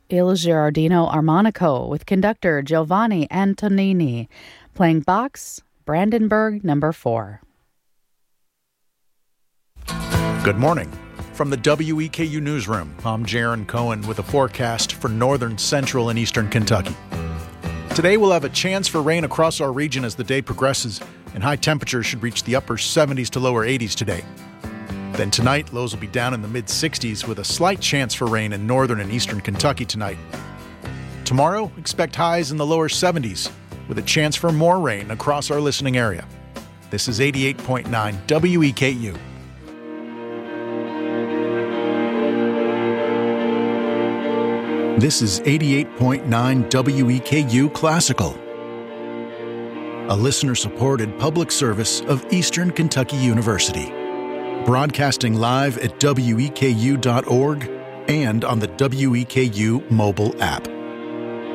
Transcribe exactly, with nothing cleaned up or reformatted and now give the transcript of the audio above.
Il Girardino Armonico with conductor Giovanni Antonini, playing Bach's Brandenburg Number four. Good morning. From the W E K U Newsroom, I'm Jaron Cohen with a forecast for northern, central, and eastern Kentucky. Today we'll have a chance for rain across our region as the day progresses, and high temperatures should reach the upper seventies to lower eighties today. Then tonight, lows will be down in the mid-sixties with a slight chance for rain in northern and eastern Kentucky tonight. Tomorrow, expect highs in the lower seventies with a chance for more rain across our listening area. This is eighty-eight point nine W E K U. This is eighty-eight point nine W E K U Classical, a listener-supported public service of Eastern Kentucky University. Broadcasting live at W E K U dot org and on the W E K U mobile app.